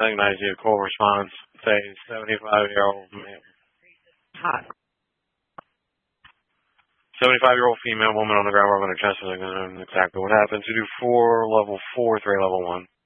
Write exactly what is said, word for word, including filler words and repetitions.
Recognize you. Call response. Say seventy-five-year-old male. Hot. seventy-five-year-old female woman on the ground rubbing her chest. Exactly what happens. You do four, level four, three, level one.